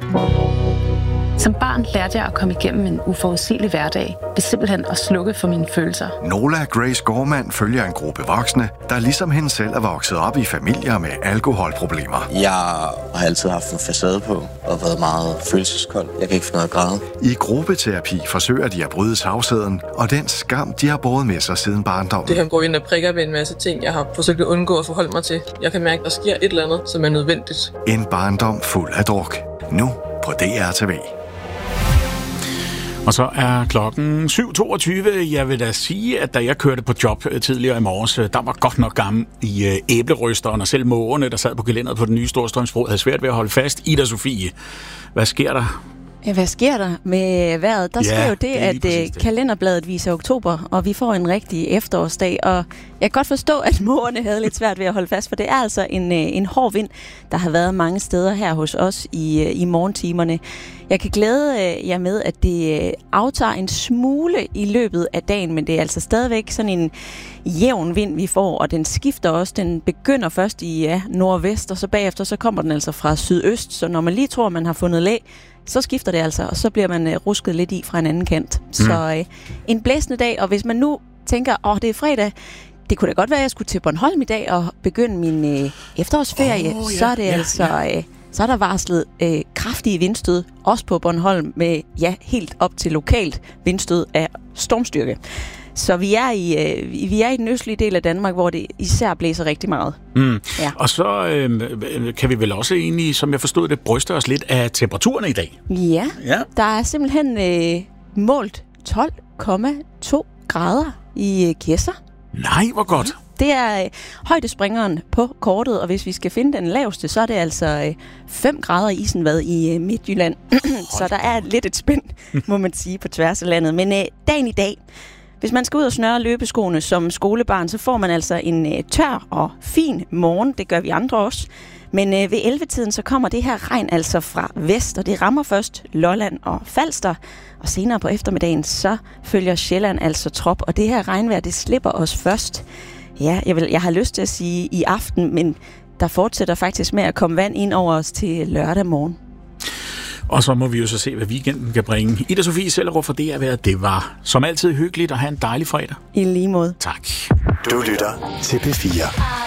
Som barn lærte jeg at komme igennem en uforudsigelig hverdag ved simpelthen at slukke for mine følelser. Nola Grace Gorman følger en gruppe voksne, der ligesom hende selv er vokset op i familier med alkoholproblemer. Jeg har altid haft en facade på og været meget følelseskold. Jeg kan ikke finde noget at græde. I gruppeterapi forsøger de at bryde tavsheden og den skam, de har båret med sig siden barndommen. Det her går ind og prikker ved en masse ting, jeg har forsøgt at undgå at forholde mig til. Jeg kan mærke, at der sker et eller andet, som er nødvendigt. En barndom fuld af druk. Nu på DRTV. Og så er klokken 7.22. Jeg vil da sige, at da jeg kørte på job tidligere i morges, der var godt nok gammel i æblerysteren, og selv mågerne, der sad på gelænderet på den nye Storstrømsbro, havde svært ved at holde fast. Ida Sofie, hvad sker der? Hvad sker der med vejret? Der sker jo det, at kalenderbladet viser oktober, og vi får en rigtig efterårsdag. Og jeg kan godt forstå, at mågerne havde lidt svært ved at holde fast, for det er altså en hård vind, der har været mange steder her hos os i morgentimerne. Jeg kan glæde jer med, at det aftager en smule i løbet af dagen, men det er altså stadigvæk sådan en jævn vind, vi får, og den skifter også. Den begynder først i nordvest, og så bagefter så kommer den altså fra sydøst. Så når man lige tror, man har fundet læ, så skifter det altså, og så bliver man rusket lidt i fra en anden kant. Så en blæsende dag, og hvis man nu tænker, det er fredag, det kunne da godt være, at jeg skulle til Bornholm i dag og begynde min efterårsferie, så er det så er der varslet kraftige vindstød, også på Bornholm, med helt op til lokalt vindstød af stormstyrke. Så vi er i den østlige del af Danmark, hvor det især blæser rigtig meget. Ja. Og så kan vi vel også egentlig, som jeg forstod det, bryste os lidt af temperaturerne i dag. Ja. Der er simpelthen målt 12,2 grader i Gedser. Nej, hvor godt. Det er højdespringeren på kortet, og hvis vi skal finde den laveste, så er det altså 5 grader i Isenvad i Midtjylland. Så der er lidt et spænd, må man sige, på tværs af landet. Men dagen i dag, hvis man skal ud og snøre løbeskoene som skolebarn, så får man altså en tør og fin morgen. Det gør vi andre også. Men ved 11-tiden, så kommer det her regn altså fra vest, og det rammer først Lolland og Falster. Og senere på eftermiddagen, så følger Sjælland altså trop, og det her regnvejr, det slipper os først. Ja, jeg har lyst til at sige i aften, men der fortsætter faktisk med at komme vand ind over os til lørdag morgen. Og så må vi jo så se, hvad weekenden kan bringe. Ida Sofie Sellerup for DR. Det var som altid hyggeligt at have en dejlig fredag. I lige måde. Tak. Du lytter til P4.